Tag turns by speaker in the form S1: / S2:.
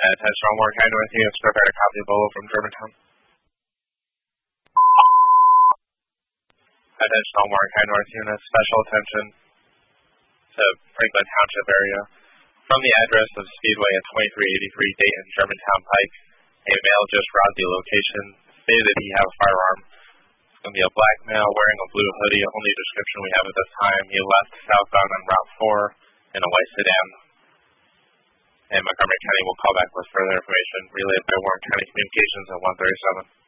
S1: Attention, all Warren County North units, prepare to copy Bolo from Germantown. Attention, all Warren County North units, special attention to Franklin Township area. From the address of Speedway at 2383 Dayton, Germantown Pike, a male just robbed the location, stated that he had a firearm. It's going to be a black male wearing a blue hoodie, only description we have at this time. He left southbound on Route 4 in a white sedan. And Montgomery County will call back with further information relayed by Warren County Communications at 137.